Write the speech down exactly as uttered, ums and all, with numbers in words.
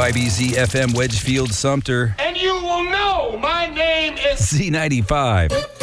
Y B Z F M, Wedgefield, Sumter. And you will know my name is Z ninety-five.